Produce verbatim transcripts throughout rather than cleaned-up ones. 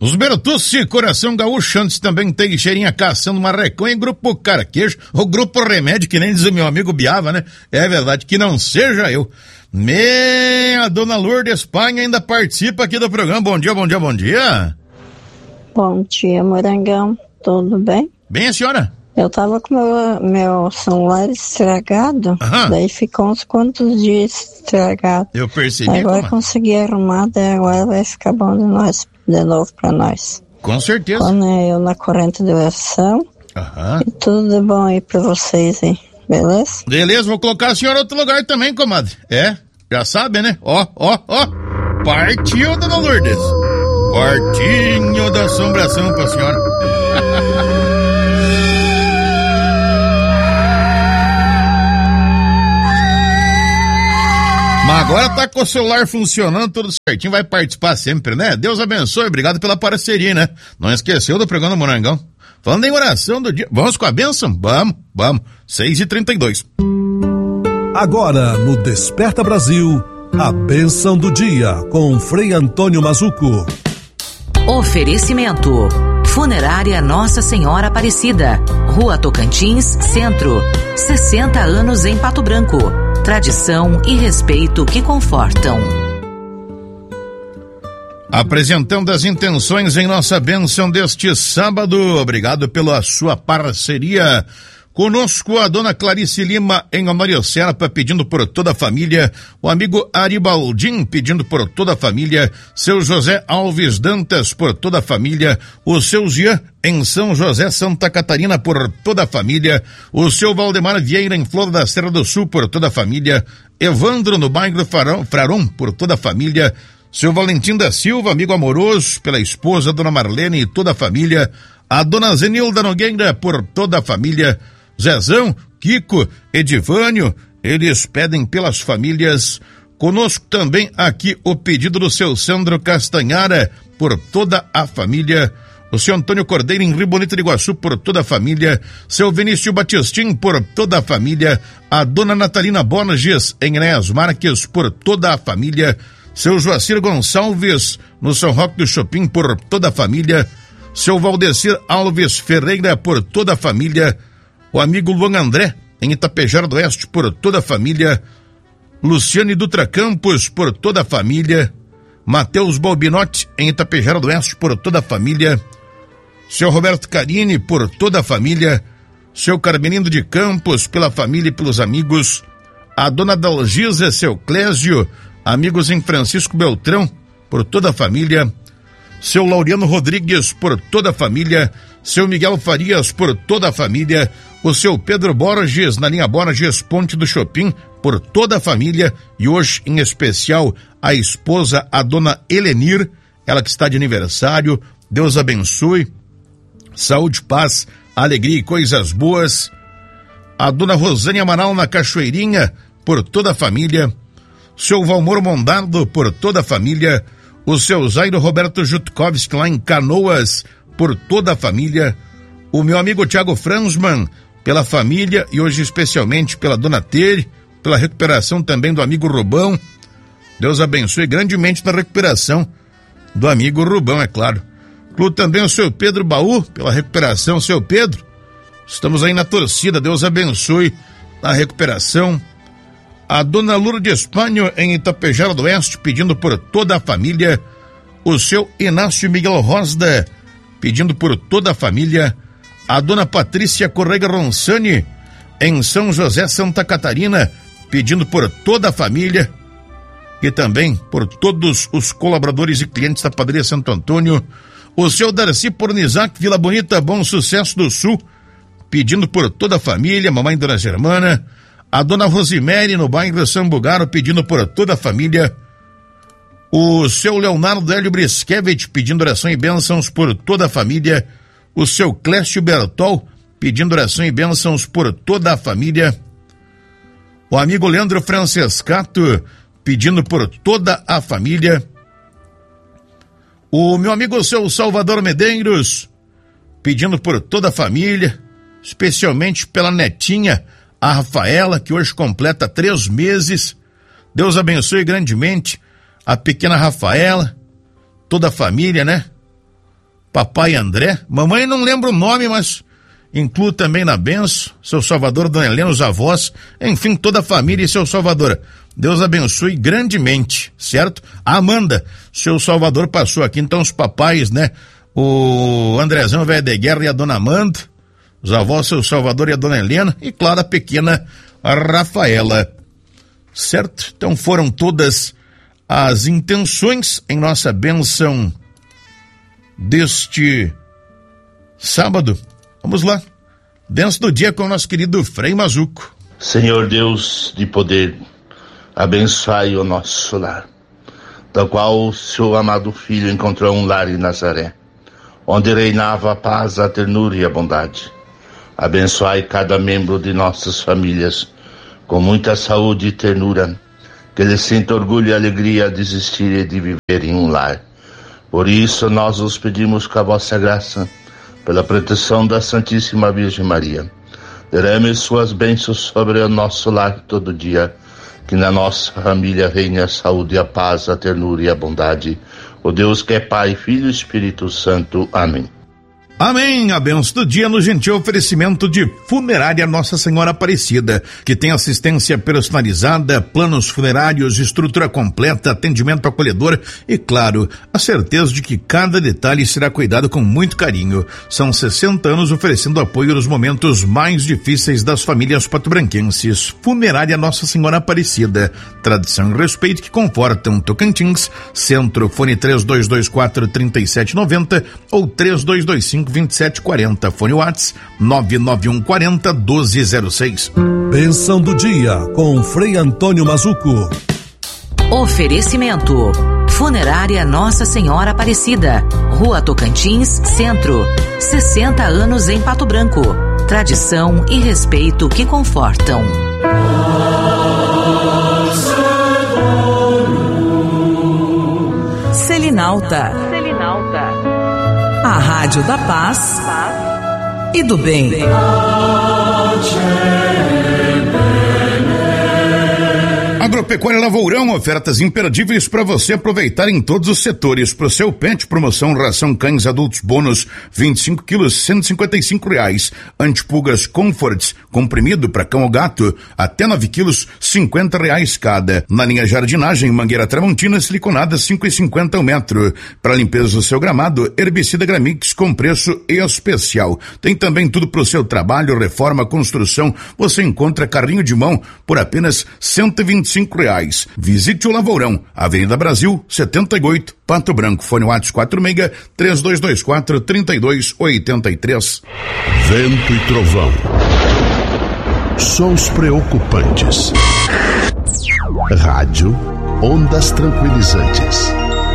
Os Bertucci, Coração Gaúcho, antes também Teixeirinha caçando marrecão e Grupo Carquejo, o Grupo Remédio, que nem diz o meu amigo Biava, né? É verdade, que não seja eu. Me, a dona Lourdes Espanha ainda participa aqui do programa. Bom dia, bom dia, bom dia. Bom dia, Morangão. Tudo bem? Bem, a senhora? Eu tava com meu, meu celular estragado, Aham. Daí ficou uns quantos dias estragado. Eu percebi. Agora como... consegui arrumar, daí agora vai ficar bom de, nós, de novo pra nós. Com certeza. Quando eu na corrente de oração. Aham. E tudo de bom aí pra vocês aí, beleza? Beleza, vou colocar a senhora em outro lugar também, comadre. É, já sabe, né? Ó, ó, ó. Partiu, dona Lourdes. Quartinho da assombração pra senhora. Mas agora tá com o celular funcionando tudo certinho, vai participar sempre, né? Deus abençoe, obrigado pela parceria, né? Não esqueceu do programa Morangão? Falando em oração do dia, vamos com a bênção? Vamos, vamos. seis e trinta e dois. Agora, no Desperta Brasil, a bênção do dia, com Frei Antônio Mazuco. Oferecimento: Funerária Nossa Senhora Aparecida, Rua Tocantins, Centro. sessenta anos em Pato Branco. Tradição e respeito que confortam. Apresentando as intenções em nossa bênção deste sábado. Obrigado pela sua parceria. Conosco a dona Clarice Lima em Honório Serpa, pedindo por toda a família. O amigo Aribaldim pedindo por toda a família. Seu José Alves Dantas por toda a família. O seu Jean em São José, Santa Catarina, por toda a família. O seu Valdemar Vieira em Flor da Serra do Sul, por toda a família. Evandro no bairro Fraron, por toda a família. Seu Valentim da Silva, amigo amoroso, pela esposa, dona Marlene e toda a família. A dona Zenilda Nogueira, por toda a família. Zezão, Kiko, Edivânio, eles pedem pelas famílias. Conosco também aqui o pedido do seu Sandro Castanhara, por toda a família. O seu Antônio Cordeiro em Rio Bonito de Iguaçu, por toda a família. Seu Vinícius Batistim, por toda a família. A dona Natalina Borges em Enéas Marques, por toda a família. Seu Joacir Gonçalves, no São Roque do Chopin, por toda a família. Seu Valdecir Alves Ferreira, por toda a família. O amigo Luan André, em Itapejara do Oeste, por toda a família. Luciane Dutra Campos, por toda a família. Matheus Balbinotti, em Itapejara do Oeste, por toda a família. Seu Roberto Carini, por toda a família. Seu Carmelindo de Campos, pela família e pelos amigos. A dona Dalgisa, seu Clésio, amigos em Francisco Beltrão, por toda a família. Seu Laureano Rodrigues, por toda a família. Seu Miguel Farias, por toda a família. O seu Pedro Borges, na linha Borges, Ponte do Chopin, por toda a família. E hoje, em especial, a esposa, a dona Helenir, ela que está de aniversário. Deus abençoe. Saúde, paz, alegria e coisas boas. A dona Rosânia Amaral, na Cachoeirinha, por toda a família. Seu Valmor Mondado, por toda a família. O seu Zairo Roberto Jutkovski, lá em Canoas, por toda a família. O meu amigo Thiago Fransman, pela família e hoje especialmente pela dona Tere, pela recuperação também do amigo Rubão. Deus abençoe grandemente na recuperação do amigo Rubão, é claro. Incluo também o seu Pedro Baú, pela recuperação, seu Pedro. Estamos aí na torcida, Deus abençoe na recuperação. A dona Lourdes Espanha em Itapejara do Oeste, pedindo por toda a família. O seu Inácio Miguel Rosda, pedindo por toda a família. A dona Patrícia Correia Ronsani, em São José, Santa Catarina, pedindo por toda a família. E também por todos os colaboradores e clientes da Padaria Santo Antônio. O seu Darcy Pornizac, Vila Bonita, Bom Sucesso do Sul, pedindo por toda a família. Mamãe Dona Germana. A dona Rosimere, no bairro Sambugaro, pedindo por toda a família. O seu Leonardo Hélio Briskevich, pedindo oração e bênçãos por toda a família. O seu Clécio Bertol, pedindo oração e bênçãos por toda a família. O amigo Leandro Francescato, pedindo por toda a família. O meu amigo seu Salvador Medeiros, pedindo por toda a família, especialmente pela netinha, a Rafaela, que hoje completa três meses. Deus abençoe grandemente a pequena Rafaela, toda a família, né? papai André, mamãe não lembro o nome, mas incluo também na benção, seu Salvador, dona Helena, os avós, enfim, toda a família e seu Salvador. Deus abençoe grandemente, certo? A Amanda, seu Salvador passou aqui, então os papais, né? O Andrezão Velho de Guerra e a dona Amanda, os avós, seu Salvador e a dona Helena, e claro, a pequena Rafaela, certo? Então foram todas as intenções em nossa bênção deste sábado. Vamos lá, bênção do dia com o nosso querido Frei Mazuco. Senhor Deus de poder, abençoai o nosso lar, da qual o seu amado Filho encontrou um lar em Nazaré, onde reinava a paz, a ternura e a bondade. Abençoai cada membro de nossas famílias, com muita saúde e ternura, que eles sintam orgulho e alegria de existir e de viver em um lar. Por isso nós os pedimos com a vossa graça, pela proteção da Santíssima Virgem Maria, derrame suas bênçãos sobre o nosso lar todo dia, que na nossa família reine a saúde, a paz, a ternura e a bondade. O Deus que é Pai, Filho e Espírito Santo. Amém. Amém, a bênção do dia no gentil oferecimento de Funerária Nossa Senhora Aparecida, que tem assistência personalizada, planos funerários, estrutura completa, atendimento acolhedor e, claro, a certeza de que cada detalhe será cuidado com muito carinho. São sessenta anos oferecendo apoio nos momentos mais difíceis das famílias patobranquenses. Funerária Nossa Senhora Aparecida, tradição e respeito que confortam Tocantins. Centro, fone três dois dois quatro, três sete nove zero ou três dois dois cinco, vinte e sete quarenta, fone WhatsApp nove nove um quarenta, doze zero seis. Bênção do dia com Frei Antônio Mazuco. Oferecimento: Funerária Nossa Senhora Aparecida, Rua Tocantins, Centro. sessenta anos em Pato Branco. Tradição e respeito que confortam. Selinalta. Selinalta. A Rádio da Paz e do Bem. Agropecuária Lavourão, ofertas imperdíveis para você aproveitar em todos os setores. Pro seu pet, promoção ração cães adultos bônus, vinte e cinco quilos, cento e cinquenta e cinco reais. Antipulgas Comforts, comprimido para cão ou gato, até nove quilos, cinquenta reais cada. Na linha jardinagem, mangueira Tramontina siliconada, cinco e cinquenta o metro. Para limpeza do seu gramado, herbicida Gramix com preço especial. Tem também tudo pro seu trabalho, reforma, construção. Você encontra carrinho de mão por apenas cento e vinte e cinco reais. Visite o Lavourão, Avenida Brasil, setenta e oito, Pato Branco. Fone WhatsApp quatro seis, três dois dois quatro, três dois oito três. Vento e trovão. Sons preocupantes. Rádio, ondas tranquilizantes.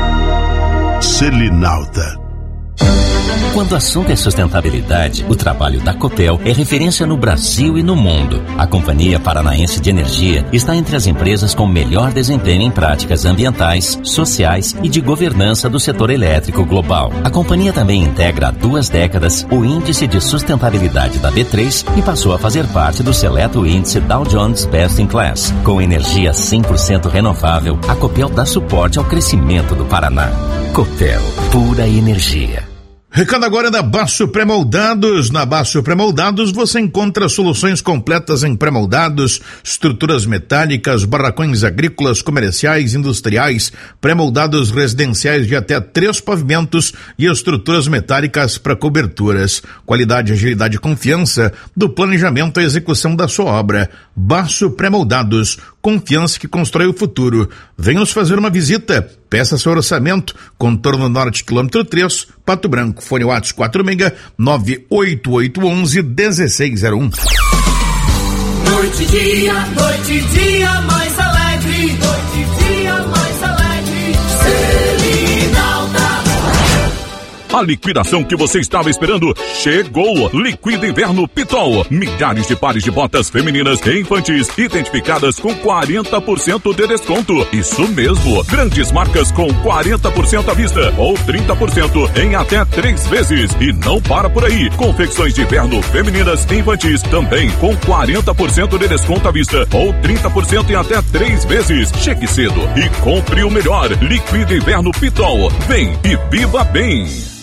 Selinalta. Quando o assunto é sustentabilidade, o trabalho da Copel é referência no Brasil e no mundo. A Companhia Paranaense de Energia está entre as empresas com melhor desempenho em práticas ambientais, sociais e de governança do setor elétrico global. A companhia também integra há duas décadas o Índice de Sustentabilidade da B três e passou a fazer parte do seleto índice Dow Jones Best in Class. Com energia cem por cento renovável, a Copel dá suporte ao crescimento do Paraná. Copel, pura energia. Recado agora da Baço Pré-Moldados. Na Baço Pré-Moldados você encontra soluções completas em pré-moldados, estruturas metálicas, barracões agrícolas, comerciais, industriais, pré-moldados residenciais de até três pavimentos e estruturas metálicas para coberturas. Qualidade, agilidade e confiança do planejamento e execução da sua obra. Baço Pré-Moldados, confiança que constrói o futuro. Venha nos fazer uma visita. Peça seu orçamento. Contorno Norte, quilômetro três, Pato Branco. Fone WhatsApp quatro seis, nove oito oito um um, um seis zero um. Noite e dia, noite e dia mais alegre. Noite e dia mais alegre. Selinalta. A liquidação que você estava esperando chegou. Liquida Inverno Pitol. Milhares de pares de botas femininas e infantis identificadas com quarenta por cento de desconto. Isso mesmo. Grandes marcas com quarenta por cento à vista ou trinta por cento em até três vezes. E não para por aí. Confecções de inverno femininas e infantis também com quarenta por cento de desconto à vista ou trinta por cento em até três vezes. Chegue cedo e compre o melhor. Liquida Inverno Pitol. Vem e viva bem.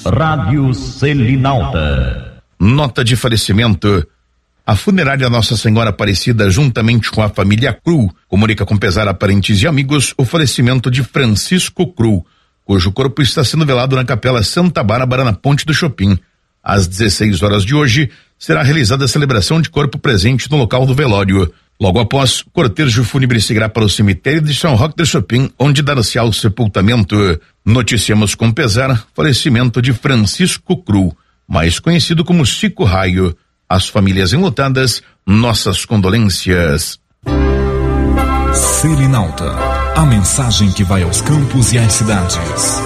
Rádio Selinalta. Nota de falecimento. A funerária Nossa Senhora Aparecida, juntamente com a família Cru, comunica com pesar a parentes e amigos o falecimento de Francisco Cru, cujo corpo está sendo velado na Capela Santa Bárbara, na Ponte do Chopin. Às dezesseis horas de hoje, será realizada a celebração de corpo presente no local do velório. Logo após, o cortejo fúnebre seguirá para o cemitério de São Roque de Chopin, onde dar-se-á o sepultamento. Noticiamos com pesar falecimento de Francisco Cru, mais conhecido como Chico Raio. As famílias enlutadas, nossas condolências. Selinalta, a mensagem que vai aos campos e às cidades.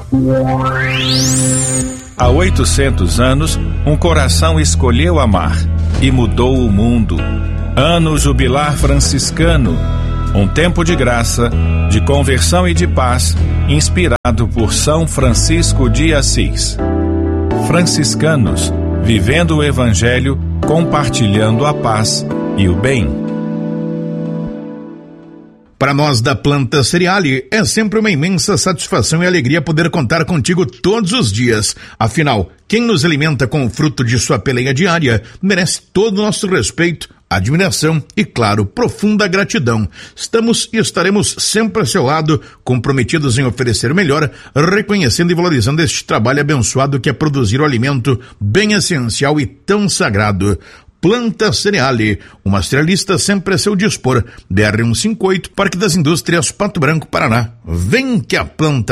Há oitocentos anos, um coração escolheu amar e mudou o mundo. Ano jubilar franciscano, um tempo de graça, de conversão e de paz, inspirado por São Francisco de Assis. Franciscanos, vivendo o Evangelho, compartilhando a paz e o bem. Para nós da Planta Cereale, é sempre uma imensa satisfação e alegria poder contar contigo todos os dias. Afinal, quem nos alimenta com o fruto de sua peleia diária merece todo o nosso respeito, admiração e, claro, profunda gratidão. Estamos e estaremos sempre ao seu lado, comprometidos em oferecer o melhor, reconhecendo e valorizando este trabalho abençoado que é produzir o alimento bem essencial e tão sagrado. Planta Cereale, uma cerealista sempre a seu dispor. B R cento e cinquenta e oito, Parque das Indústrias, Pato Branco, Paraná. Vem que a planta